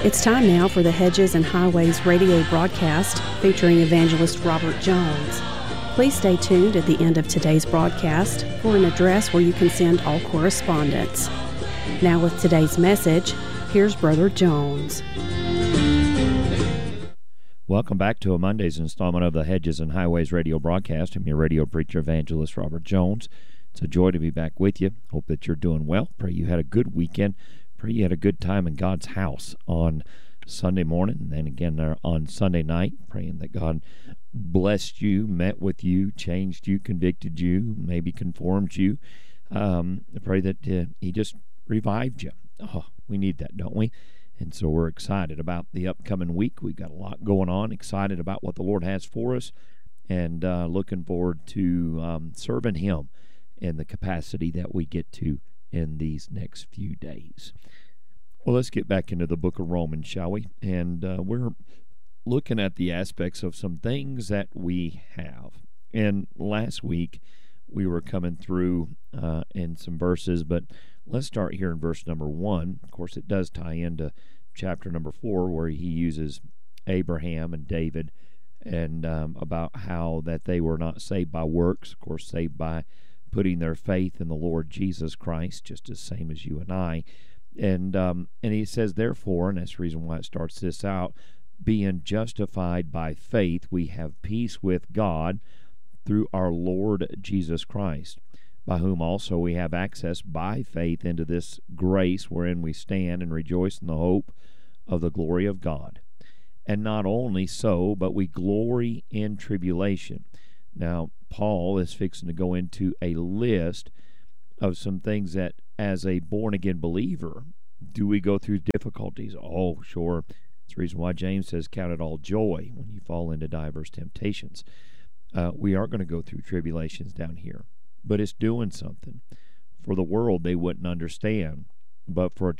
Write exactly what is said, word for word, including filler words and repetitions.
It's time now for the Hedges and Highways radio broadcast featuring evangelist Robert Jones. Please stay tuned at the end of today's broadcast for an address where you can send all correspondence. Now with today's message, here's Brother Jones. Welcome back to a Monday's installment of the Hedges and Highways radio broadcast. I'm your radio preacher, evangelist Robert Jones. It's a joy to be back with you. Hope that you're doing well. Pray you had a good weekend. Pray you had a good time in God's house on Sunday morning and then again there on Sunday night. Praying that God blessed you, met with you, changed you, convicted you, maybe conformed you. Um, I pray that uh, He just revived you. Oh, we need that, don't we? And so we're excited about the upcoming week. We've got a lot going on, excited about what the Lord has for us, and uh, looking forward to um, serving Him in the capacity that we get to in these next few days. Well, let's get back into the book of Romans, shall we? And uh, we're looking at the aspects of some things that we have. And last week, we were coming through uh, in some verses, but let's start here in verse number one. Of course, it does tie into chapter number four, where he uses Abraham and David, and um, about how that they were not saved by works, of course, saved by putting their faith in the Lord Jesus Christ, just as same as you and I. And um, and he says, therefore, and that's the reason why it starts this out, being justified by faith, we have peace with God through our Lord Jesus Christ, by whom also we have access by faith into this grace wherein we stand and rejoice in the hope of the glory of God. And not only so, but we glory in tribulation. Now, Paul is fixing to go into a list of some things that, as a born-again believer, do we go through difficulties? Oh, sure. That's the reason why James says, count it all joy when you fall into diverse temptations. Uh, we are going to go through tribulations down here, but it's doing something. For the world, they wouldn't understand. But for a